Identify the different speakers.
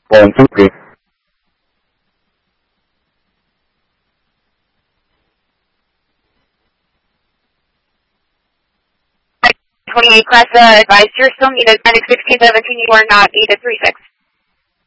Speaker 1: 1, 2, 3.
Speaker 2: 28 class, advised you're still needed, 1617, you are not 8 at 36.